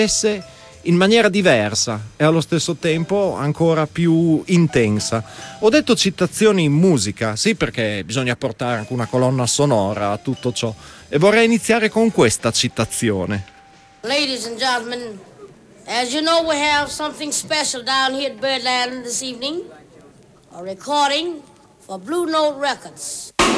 in maniera diversa e allo stesso tempo ancora più intensa. Ho detto citazioni in musica, sì, perché bisogna portare anche una colonna sonora a tutto ciò, e vorrei iniziare con questa citazione. Ladies and gentlemen, as you know, we have something special down here at Birdland this evening, a recording for Blue Note Records.